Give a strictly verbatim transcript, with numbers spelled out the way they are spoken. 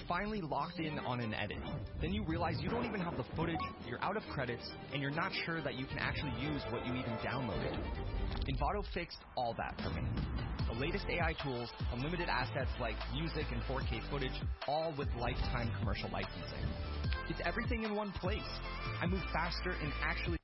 finally locked in on an edit. Then you realize you don't even have the footage, you're out of credits, and you're not sure that you can actually use what you even downloaded. Envato fixed all that for me. The latest A I tools, unlimited assets like music and four K footage, all with lifetime commercial licensing. It's everything in one place. I move faster and actually